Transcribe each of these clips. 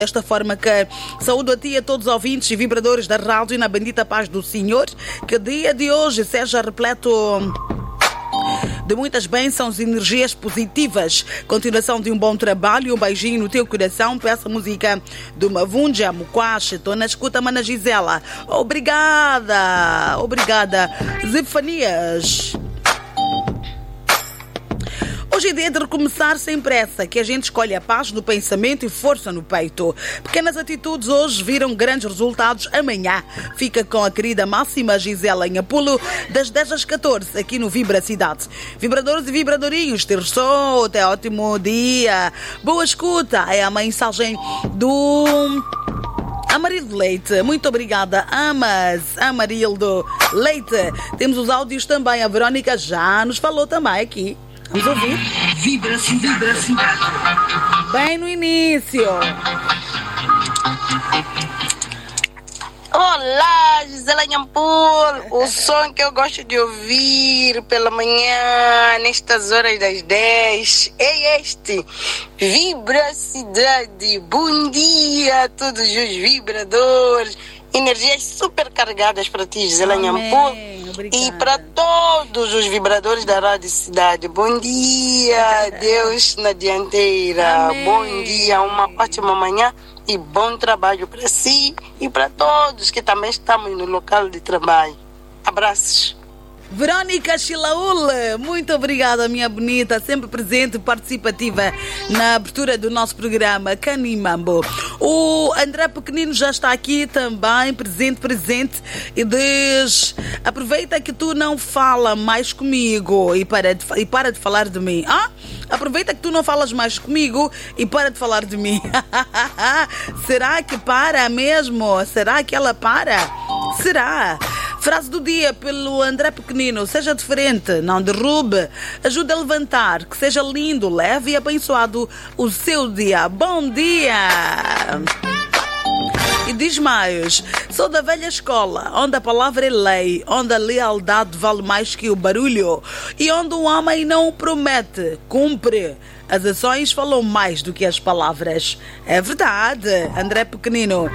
desta forma que saúdo a ti e a todos os ouvintes e vibradores da rádio e na bendita paz do Senhor. Que o dia de hoje seja repleto de muitas bênçãos e energias positivas. Continuação de um bom trabalho, um beijinho no teu coração. Peço a música do Mavunja Mukwache. Estou na escuta, mana Gisela. Obrigada, obrigada. Zefanias. Hoje é dia de recomeçar sem pressa, que a gente escolhe a paz no pensamento e força no peito. Pequenas atitudes hoje viram grandes resultados amanhã. Fica com a querida máxima Gisela em Apulo, das 10 às 14, aqui no Vibra Cidade. Vibradores e vibradorinhos, terçou, até ótimo dia. Boa escuta, é a mensagem do Amarildo Leite. Muito obrigada, Amarildo Leite. Temos os áudios também, a Verônica já nos falou também aqui. Vamos ouvir? Vibra Cidade. Bem no início. Olá, Gisela Nhampur. O som que eu gosto de ouvir pela manhã, nestas horas das 10, é este. Vibra Cidade. Bom dia a todos os vibradores. Energias super carregadas para ti, Gisela Nhampur. E para todos os vibradores da Rádio Cidade. Bom dia, Deus na dianteira. Amém. Bom dia, uma ótima manhã e bom trabalho para si e para todos que também estamos no local de trabalho. Abraços. Verônica Chilaul, muito obrigada, minha bonita, sempre presente, participativa na abertura do nosso programa Canimambo. O André Pequenino já está aqui também, presente, e diz: aproveita que tu não fala mais comigo e para de falar de mim. Aproveita que tu não falas mais comigo e para de falar de mim. Será que para mesmo? Será que ela para? Será? Frase do dia pelo André Pequenino: seja diferente, não derrube, ajude a levantar, que seja lindo, leve e abençoado o seu dia. Bom dia! E diz mais: sou da velha escola, onde a palavra é lei, onde a lealdade vale mais que o barulho e onde um homem não promete, cumpre. As ações falam mais do que as palavras. É verdade, André Pequenino.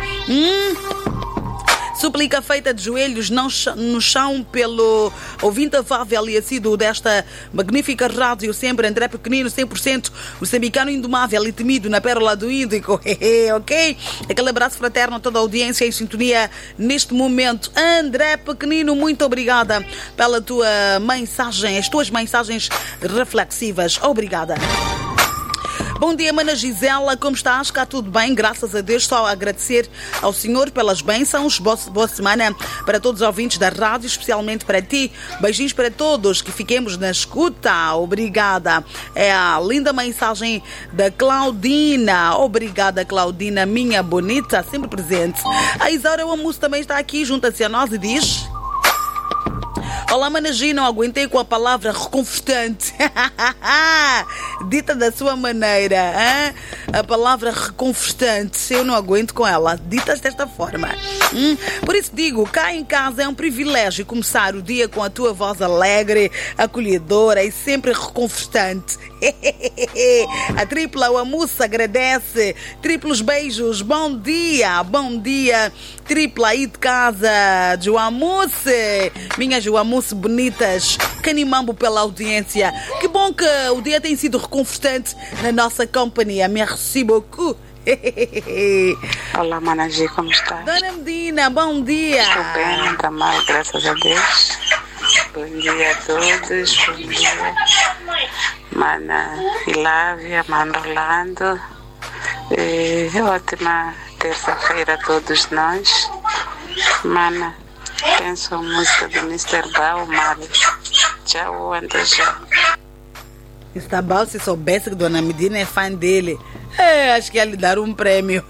Súplica feita de joelhos no chão pelo ouvinte afável e assíduo desta magnífica rádio, sempre André Pequenino, 100% moçambicano indomável e temido na pérola do Índico. Ok? Aquele abraço fraterno a toda a audiência em sintonia neste momento. André Pequenino, muito obrigada pela tua mensagem, as tuas mensagens reflexivas. Obrigada. Bom dia, mana Gisela, como estás? Cá tudo bem? Graças a Deus, só a agradecer ao Senhor pelas bênçãos. Boa semana para todos os ouvintes da rádio, especialmente para ti. Beijinhos para todos, que fiquemos na escuta. Obrigada. É a linda mensagem da Claudina. Obrigada, Claudina, minha bonita, sempre presente. A Isaura Amusso também está aqui, junta-se a nós e diz: olá, mana G, não aguentei com a palavra reconfortante. Dita da sua maneira, hein? A palavra reconfortante, eu não aguento com ela, dita desta forma. Por isso digo, cá em casa é um privilégio começar o dia com a tua voz alegre, acolhedora e sempre reconfortante. A tripla Amussa agradece. Triplos beijos, bom dia, tripla aí de casa, Joamusse, minhas Joamusse bonitas, Canimambo pela audiência. Que bom que o dia tem sido reconfortante na nossa companhia. Merci beaucoup. Olá, mana G, como estás? Dona Medina, bom dia. Estou bem, também, graças a Deus. Bom dia a todos, bom dia, mana Filávia, mana Orlando. Ótima terça-feira a todos nós. Mana, penso a música do Mr. Bao, Mário. Tchau, anda já. Mr. Bao, se soubesse que Dona Medina é fã dele, acho que ia lhe dar um prêmio.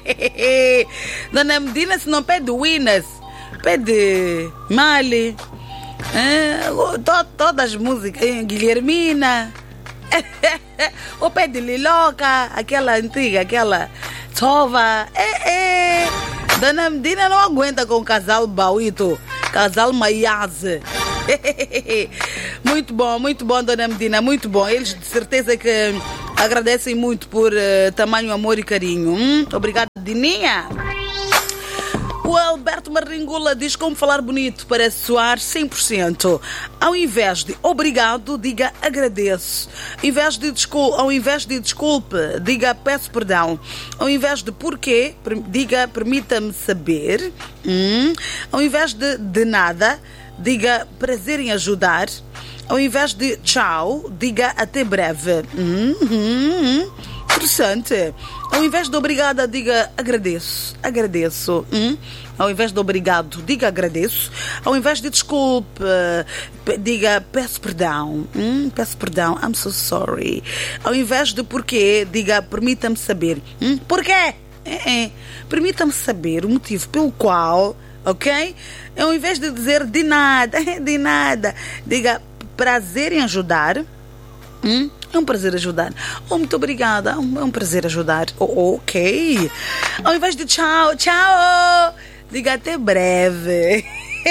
Dona Medina, se não pede Winners, pede Mali. Todas as músicas, Guilhermina. Ou pede Liloca, aquela antiga, aquela Tova. Dona Medina não aguenta com o casal Bauito, casal Maiaze. Muito bom, Dona Medina, muito bom. Eles de certeza que agradecem muito por tamanho amor e carinho. Obrigada Dininha. O Alberto Maringula diz como falar bonito para soar 100%. Ao invés de obrigado, diga agradeço. Ao invés de desculpe, diga peço perdão. Ao invés de porquê, diga permita-me saber. Ao invés de nada, diga prazer em ajudar. Ao invés de tchau, diga até breve. Interessante. Ao invés de obrigada, diga agradeço. Ao invés de obrigado, diga agradeço. Ao invés de desculpe, diga peço perdão. Peço perdão, I'm so sorry. Ao invés de porquê, diga permita-me saber. Porquê? Permita-me saber o motivo pelo qual, ok? Ao invés de dizer de nada, diga prazer em ajudar. É um prazer ajudar. Muito obrigada. É um prazer ajudar. Ok. Ao invés de tchau, diga até breve.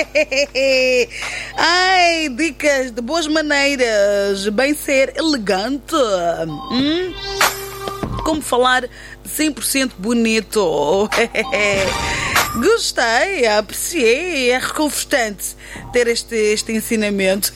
Ai, dicas de boas maneiras. Bem ser elegante. Como falar 100% bonito. Gostei, apreciei, é reconfortante ter este ensinamento.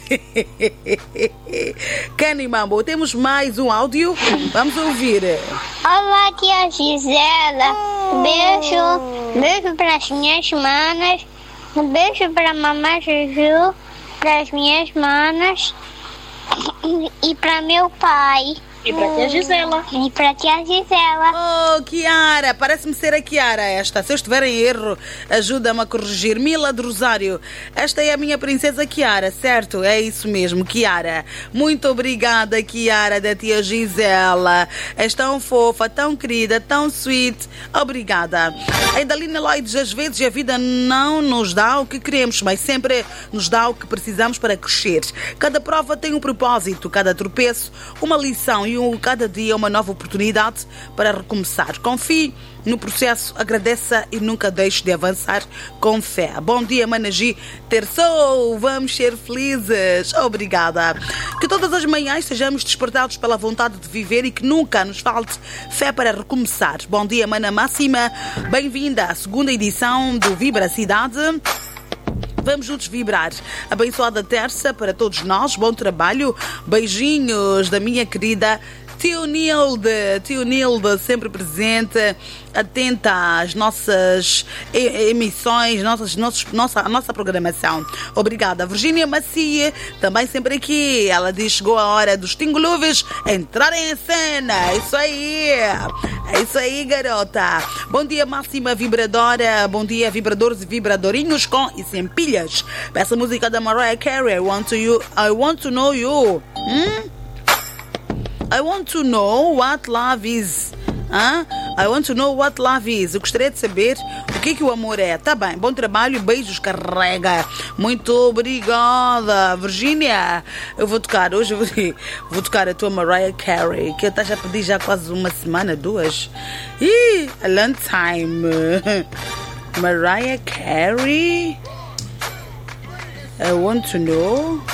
Kenny Mambo, temos mais um áudio? Vamos ouvir. Olá, tia Gisela. Beijo para as minhas manas. Um beijo para a mamãe Juju, para as minhas manas e para meu pai. E para a tia Gisela. E para a tia Gisela. Oh, Kiara, parece-me ser a Kiara esta. Se eu estiver em erro, ajuda-me a corrigir. Mila de Rosário, esta é a minha princesa Kiara, certo? É isso mesmo, Kiara. Muito obrigada, Kiara, da tia Gisela. És tão fofa, tão querida, tão sweet. Obrigada. A Idalina Lloyd, às vezes a vida não nos dá o que queremos, mas sempre nos dá o que precisamos para crescer. Cada prova tem um propósito, cada tropeço, uma lição e cada dia uma nova oportunidade para recomeçar. Confie no processo, agradeça e nunca deixe de avançar com fé. Bom dia, Managi. Terçou, vamos ser felizes. Obrigada. Que todas as manhãs sejamos despertados pela vontade de viver e que nunca nos falte fé para recomeçar. Bom dia, Mana Máxima. Bem-vinda à segunda edição do Vibra Cidade. Vamos juntos vibrar. Abençoada terça para todos nós. Bom trabalho. Beijinhos da minha querida Tio Nilde, sempre presente, atenta às nossas emissões, nossa programação. Obrigada. Virgínia Macia, também sempre aqui. Ela diz: chegou a hora dos Tinguluves entrarem em cena. É isso aí, garota. Bom dia, Máxima Vibradora. Bom dia, vibradores e vibradorinhos com e sem pilhas. Essa música da Mariah Carey, I want to know you. I want to know what love is. I want to know what love is. Eu gostaria de saber o que o amor é. Tá bem, bom trabalho, beijos, carrega. Muito obrigada, Virgínia. Eu vou tocar hoje, vou tocar a tua Mariah Carey, que eu estás a pedir já quase uma semana, duas. A long time. Mariah Carey. I want to know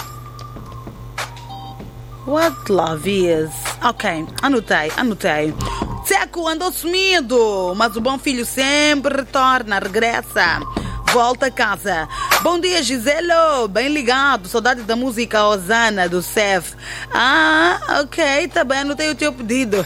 what love is. Ok, anotei. Seco andou sumido, mas o bom filho sempre retorna, regressa, volta a casa. Bom dia, Giselo, bem ligado. Saudade da música Osana do Cef. Ok, tá bem, anotei o teu pedido.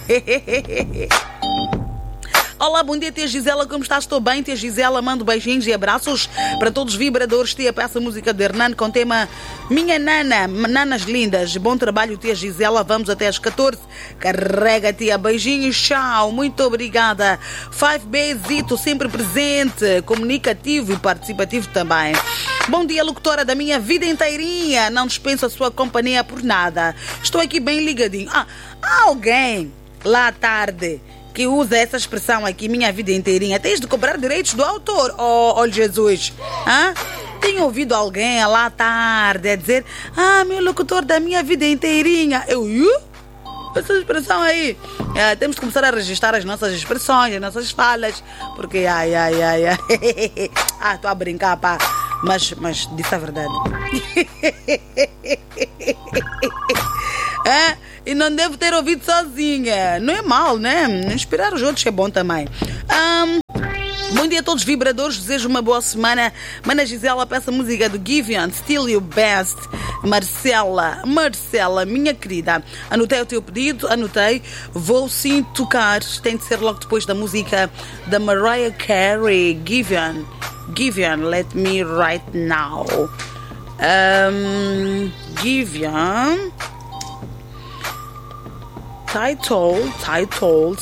Olá, bom dia, tia Gisela, como estás? Estou bem, tia Gisela, mando beijinhos e abraços para todos os vibradores. Tia, peça a música de Hernani com tema Minha Nana, Nanas Lindas. Bom trabalho, tia Gisela, vamos até às 14. Carrega, tia, beijinhos, tchau, muito obrigada. 5B Zito, sempre presente, comunicativo e participativo também. Bom dia, locutora da minha vida inteirinha, não dispenso a sua companhia por nada. Estou aqui bem ligadinho. Há alguém lá à tarde que usa essa expressão aqui, minha vida inteirinha? Tens de cobrar direitos do autor, oh Jesus. Tenho ouvido alguém lá à tarde a dizer: meu locutor da minha vida inteirinha. Essa expressão aí. Temos de começar a registrar as nossas expressões, as nossas falas, porque estou a brincar, pá. Mas disse a verdade. E não devo ter ouvido sozinha. Não é mal, né? Inspirar os outros é bom também. Bom dia a todos, vibradores. Desejo uma boa semana. Mana Gisela, peça a música do Giveon, Still Your Best. Marcela, minha querida, anotei o teu pedido, anotei. Vou sim tocar. Tem de ser logo depois da música da Mariah Carey. Giveon, let me right now. Giveon. Title,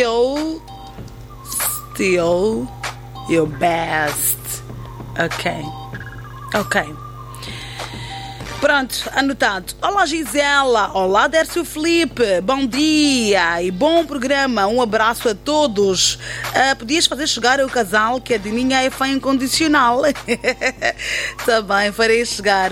still your best. Ok. Pronto, anotado. Olá Gisela, olá Dércio Felipe, bom dia e bom programa, um abraço a todos. Podias fazer chegar ao casal que a Dininha é fã incondicional. Tá bem, farei chegar.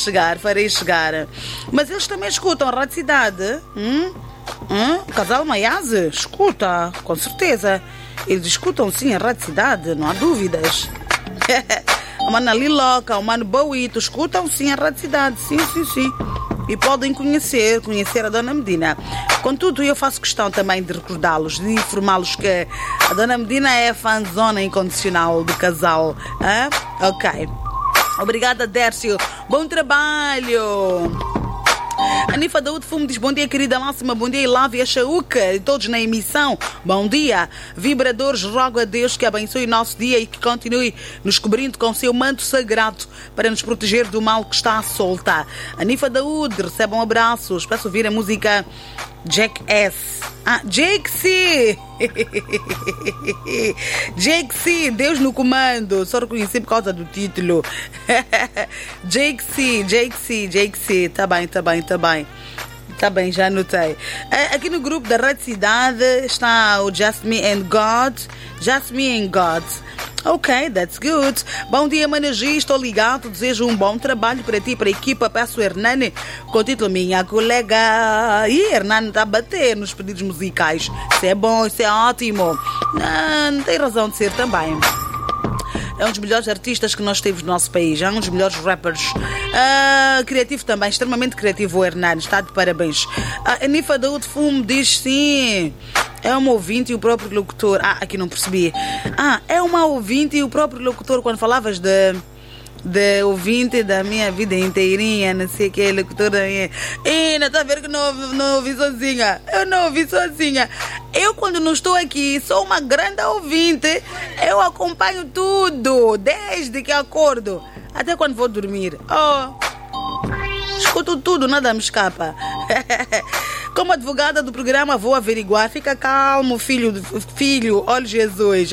Mas eles também escutam a Rádio Cidade? O casal Maiase escuta, com certeza. Eles escutam sim a Rádio Cidade, não há dúvidas. O Mano Liloca, o Mano Bauito escutam sim a Rádio Cidade, sim. E podem conhecer a Dona Medina. Contudo, eu faço questão também de recordá-los, de informá-los que a Dona Medina é a fãzona incondicional do casal. Ok. Obrigada, Dércio. Bom trabalho. Anifa Daúde Fumo diz: bom dia, querida máxima, bom dia, Ilávia Chauca e todos na emissão, bom dia. Vibradores, rogo a Deus que abençoe o nosso dia e que continue nos cobrindo com seu manto sagrado para nos proteger do mal que está à solta. Anifa Daúde, recebam abraços. Peço ouvir a música Jake S. Jake C. Jake C, Deus no comando. Só reconheci por causa do título. Jake C. Tá bem, já anotei. Aqui no grupo da Rádio Cidade está o Just Me and God. Ok, that's good. Bom dia, Managi, estou ligado. Desejo um bom trabalho para ti e para a equipa. Peço o Hernani com o título Minha Colega. E Hernani está a bater nos pedidos musicais. Isso é bom, isso é ótimo. Não tem razão de ser também. É um dos melhores artistas que nós temos no nosso país. É um dos melhores rappers. Criativo também, extremamente criativo o Hernani. Está de parabéns. A Anifa Daúde Fumo diz sim. É uma ouvinte e o próprio locutor. Aqui não percebi. É uma ouvinte e o próprio locutor. Quando falavas de ouvinte da minha vida inteirinha, não sei o que, locutor da minha. Não está a ver que não ouvi sozinha. Eu não ouvi sozinha. Eu, quando não estou aqui, sou uma grande ouvinte. Eu acompanho tudo, desde que acordo até quando vou dormir. Escuto tudo, nada me escapa. Como advogada do programa, vou averiguar. Fica calmo, filho, olha Jesus.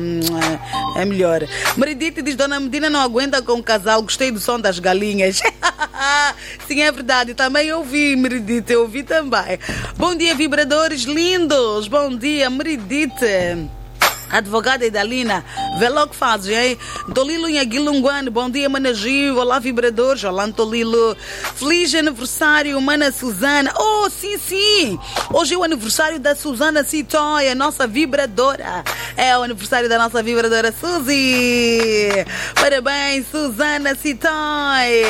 É melhor. Meredith diz: Dona Medina não aguenta com o casal. Gostei do som das galinhas. Sim, é verdade. Também ouvi, Meredith. Eu ouvi também. Bom dia, vibradores lindos. Bom dia, Meredith. Advogada Idalina, vê logo que fazes, hein? Tolilo Nhaguilunguane, bom dia, Managi. Olá, vibradores. Olá, Tolilo. Feliz aniversário, Mana Suzana. Sim. Hoje é o aniversário da Suzana Citoy, a nossa vibradora. É o aniversário da nossa vibradora Suzy. Parabéns, Suzana Citoy.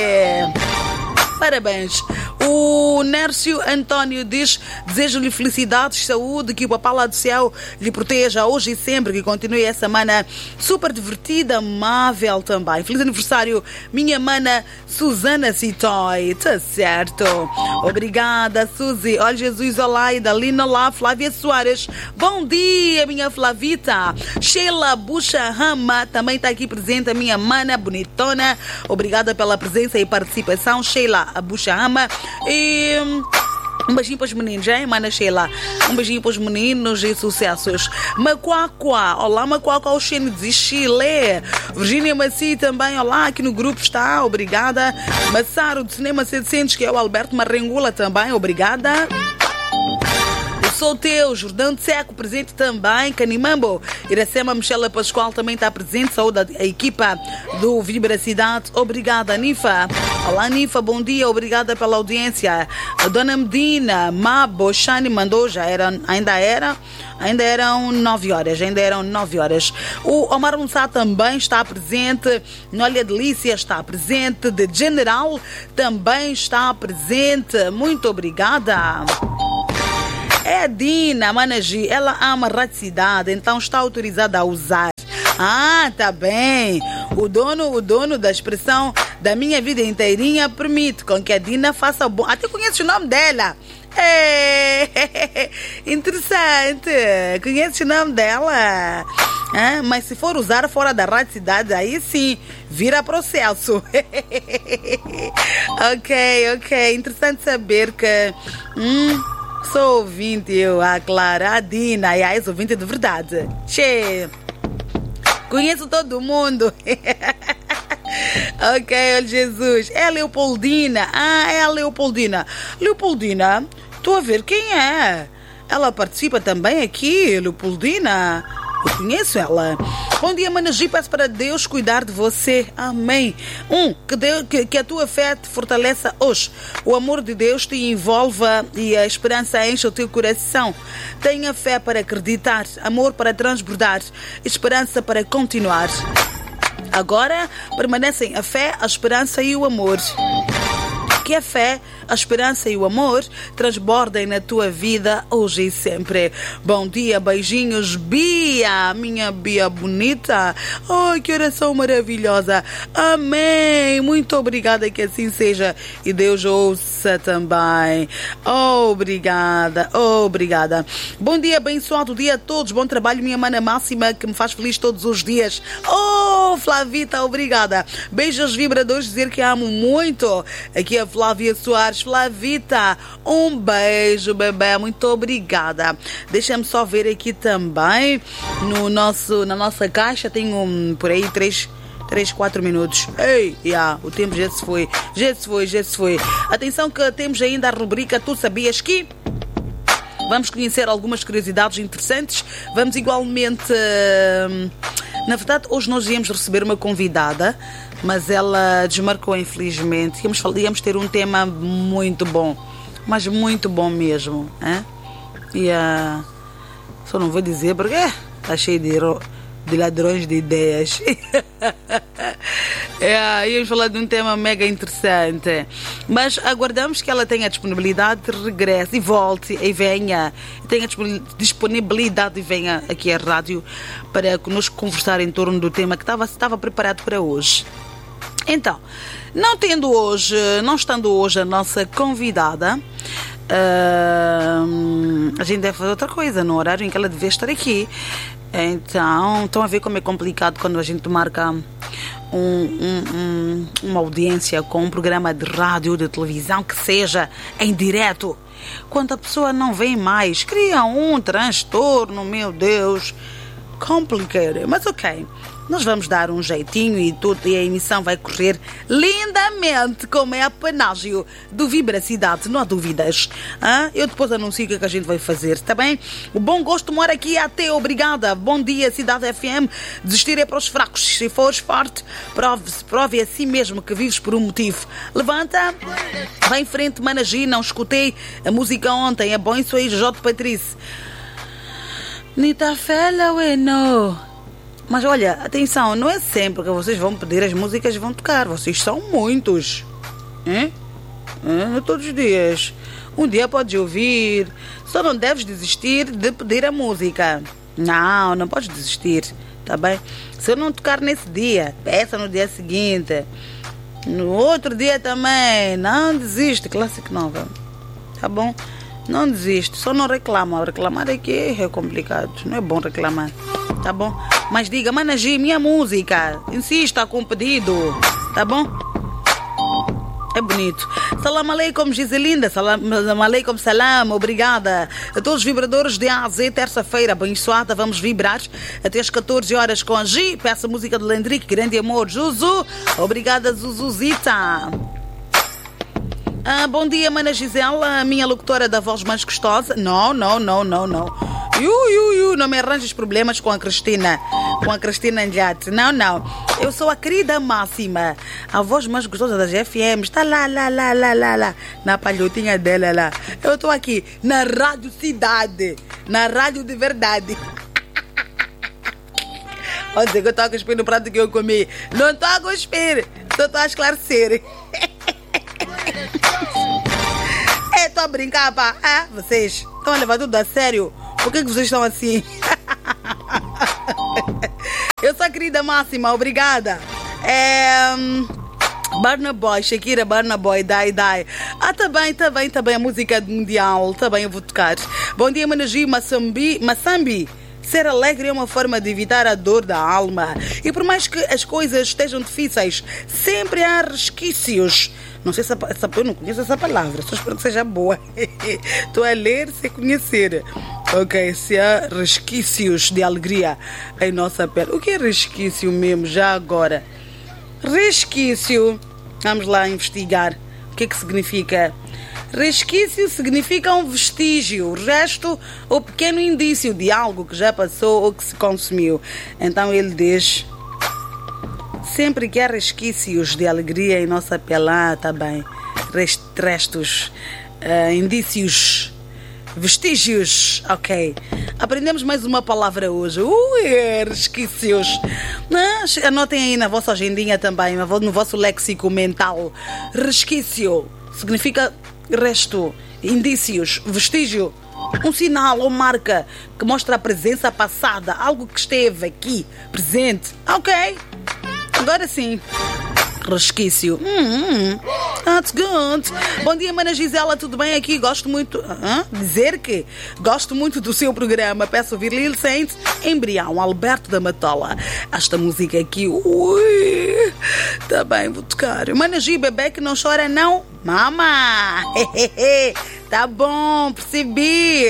Parabéns. O Nércio António diz: desejo-lhe felicidades, saúde, que o Papá lá do céu lhe proteja hoje e sempre, que continue essa mana super divertida, amável também. Feliz aniversário, minha mana Suzana Citoy. Tá certo. Obrigada, Suzy. Olha, Jesus, olá, Idalina, olá, Flávia Soares. Bom dia, minha Flavita. Sheila Bucha Rama também está aqui presente, a minha mana bonitona. Obrigada pela presença e participação, Sheila Bucha Rama. E um beijinho para os meninos, hein, Mana Sheila? Um beijinho para os meninos e sucessos. Macuacua, olá, Macuacua, Oxene de Chile. Virgínia Maci também, olá, aqui no grupo está, obrigada. Massaro de Cinema 700, que é o Alberto Marrengula também, obrigada. Sou teu, Jordão de Seco, presente também. Canimambo, Iracema Michela Pascoal também está presente. Saúde a equipa do Vibra Cidade. Obrigada, Anifa. Olá, Anifa, bom dia, obrigada pela audiência. A Dona Medina, Mabo, Shani mandou, ainda eram 9 horas. O Omar Mussá também está presente. Nolha Delícia está presente. De General também está presente. Muito obrigada. É a Dina Managi, ela ama a Rádio Cidade, então está autorizada a usar Tá bem. O dono da expressão da minha vida inteirinha permite com que a Dina faça bom. Até conhece o nome dela. Interessante. Conhece o nome dela. Mas se for usar fora da rádio cidade, aí sim, vira processo. Ok. Interessante saber que... sou ouvinte, Clara, a Dina, e és ouvinte de verdade. Che, conheço todo mundo. Ok, olha Jesus. É a Leopoldina. É a Leopoldina. Leopoldina, estou a ver quem é. Ela participa também aqui, Leopoldina. Eu conheço ela. Bom dia, Managi. Peço para Deus cuidar de você. Amém. Que a tua fé te fortaleça hoje. O amor de Deus te envolva e a esperança enche o teu coração. Tenha fé para acreditar, amor para transbordar, esperança para continuar. Agora permanecem a fé, a esperança e o amor. Que a fé, a esperança e o amor transbordem na tua vida hoje e sempre. Bom dia, beijinhos, Bia, minha Bia bonita. Ai, que oração maravilhosa. Amém. Muito obrigada, que assim seja. E Deus ouça também. Obrigada. Bom dia, abençoado dia a todos. Bom trabalho, minha mana máxima, que me faz feliz todos os dias. Flavita, obrigada. Beijos vibradores, dizer que amo muito. Aqui a Flávia Soares. Flavita, um beijo, bebê, muito obrigada. Deixa-me só ver aqui também na nossa caixa, tenho por aí 3-4 minutos. O tempo já se foi. Atenção que temos ainda a rubrica Tu Sabias Que? Vamos conhecer algumas curiosidades interessantes. Vamos igualmente... Na verdade, hoje nós íamos receber uma convidada, mas ela desmarcou, infelizmente. Íamos ter um tema muito bom, mas muito bom mesmo. Só não vou dizer porque está cheio de ladrões de ideias. Íamos falar de um tema mega interessante, mas aguardamos que ela tenha disponibilidade, regresse e volte e venha, tenha disponibilidade e venha aqui à rádio para conosco conversar em torno do tema que estava preparado para hoje. Então, não estando hoje a nossa convidada, a gente deve fazer outra coisa no horário em que ela devia estar aqui. Então, estão a ver como é complicado quando a gente marca uma audiência com um programa de rádio, de televisão, que seja em direto. Quando a pessoa não vem mais, cria um transtorno, meu Deus, complicado. Mas ok, nós vamos dar um jeitinho e a emissão vai correr lindamente, como é a panágio do Vibra Cidade, não há dúvidas. Eu depois anuncio o que a gente vai fazer, está bem? O bom gosto mora aqui até, obrigada. Bom dia, Cidade FM. Desistir é para os fracos. Se fores forte, prove a si mesmo que vives por um motivo. Levanta, vai em frente, Managi. Não escutei a música ontem, é bom isso aí, J. Patrícia. Nita fela, não. Mas olha, atenção, não é sempre que vocês vão pedir as músicas e vão tocar. Vocês são muitos. Não todos os dias. Um dia podes ouvir. Só não deves desistir de pedir a música. Não podes desistir. Tá bem? Se eu não tocar nesse dia, peça no dia seguinte. No outro dia também. Não desiste. Clássico não, velho. Tá bom? Não desiste. Só não reclama. Reclamar é que é complicado. Não é bom reclamar. Tá bom? Mas diga, Managi, minha música. Insista com o pedido. Tá bom? É bonito. Salam aleikum, Giselinda. Salam aleikum, salam. Obrigada. A todos os vibradores de A a Z, terça-feira abençoada. Vamos vibrar até as 14 horas com a Gi. Peça a música do Lendrick, grande amor. Zuzu. Obrigada, Zuzuzita. Bom dia, Mana Gisela, minha locutora da voz mais gostosa. Não. Não me arranjes problemas com a Cristina. Com a Cristina Anjate. Não. Eu sou a querida máxima. A voz mais gostosa das FM. Está lá. Na palhotinha dela lá. Eu estou aqui na Rádio Cidade. Na Rádio de Verdade. Pode dizer que eu estou a cuspir no prato que eu comi. Não estou a cuspir. Só estou a esclarecer. Estou a brincar, pá. Vocês estão a levar tudo a sério? Por que vocês estão assim? Eu sou a querida Máxima, obrigada. Burna Boy, Shakira, Burna Boy, Die. Tá bem, a música mundial, tá bem, eu vou tocar. Bom dia, Managi, Massambi. Ser alegre é uma forma de evitar a dor da alma. E por mais que as coisas estejam difíceis, sempre há resquícios. Não sei se eu não conheço essa palavra, só espero que seja boa. Estou a ler sem conhecer. Ok, se há resquícios de alegria em nossa pele. O que é resquício mesmo, já agora? Resquício. Vamos lá investigar. O que é que significa? Resquício significa um vestígio, resto ou pequeno indício de algo que já passou ou que se consumiu. Então ele diz: sempre que há resquícios de alegria em nossa pele, tá bem. Restos, indícios, vestígios, ok. Aprendemos mais uma palavra hoje. Resquícios. Anotem aí na vossa agendinha também, no vosso léxico mental. Resquício significa resto, indícios, vestígio, um sinal ou marca que mostra a presença passada, algo que esteve aqui, presente. Ok, agora sim. Resquício. That's good. Bom dia, Mana Gisela, tudo bem aqui? Gosto muito. Dizer que gosto muito do seu programa. Peço ouvir Lil Saints, Embrião, Alberto da Matola. Esta música aqui. Ui, tá bem, vou tocar. Mana G, bebê que não chora, não. Mama. Tá bom, percebi.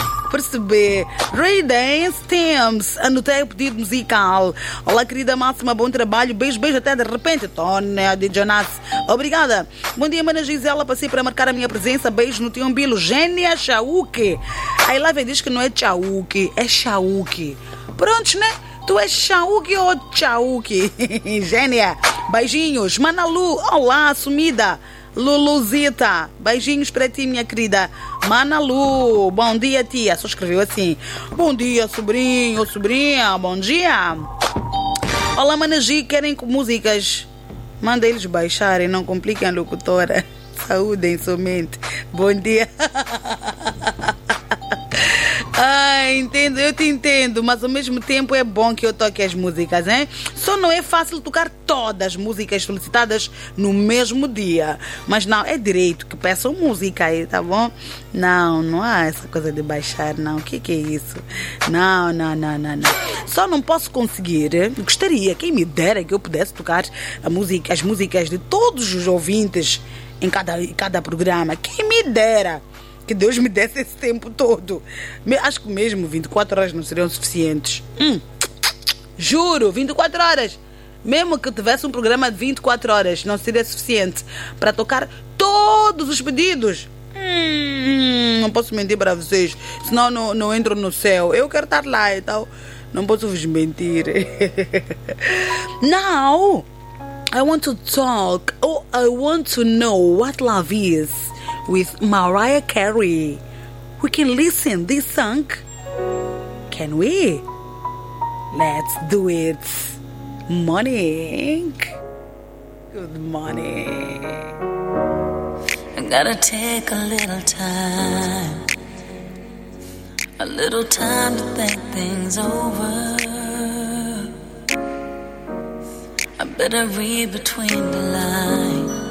Ray Dance Thames, anotei o pedido musical. Olá, querida Máxima, bom trabalho. Beijo até de repente. Tônia de Jonas, obrigada. Bom dia, Mana Gisela, passei para marcar a minha presença. Beijo no teu umbilo. Gênia Chauque. Aí lá vem, diz que não é Chauque, é Chauque. Prontos, né? Tu és Chauque ou Chauque? Gênia, beijinhos. Manalu, olá, sumida. Luluzita, beijinhos para ti, minha querida Manalu. Bom dia, tia. Só escreveu assim: bom dia, sobrinho ou sobrinha. Bom dia. Olá, Managi, querem músicas? Manda eles baixarem, não compliquem a locutora. Saúdem somente. Bom dia. Entendo, eu te entendo, mas ao mesmo tempo é bom que eu toque as músicas, hein? Só não é fácil tocar todas as músicas solicitadas no mesmo dia. Mas não, é direito que peçam música aí, tá bom? Não há essa coisa de baixar, não. O que é isso? Não. Só não posso conseguir. Gostaria, quem me dera que eu pudesse tocar as músicas de todos os ouvintes em cada programa. Quem me dera. Que Deus me desse esse tempo todo. Acho que mesmo 24 horas não seriam suficientes. Juro, 24 horas. Mesmo que eu tivesse um programa de 24 horas, não seria suficiente para tocar todos os pedidos. Não posso mentir para vocês, senão não entro no céu. Eu quero estar lá, então não posso vos mentir. Now, I want to talk, I want to know what love is. With Mariah Carey. We can listen this song. Can we? Let's do it. Morning. Good morning. I gotta take a little time to think things over. I better read between the lines.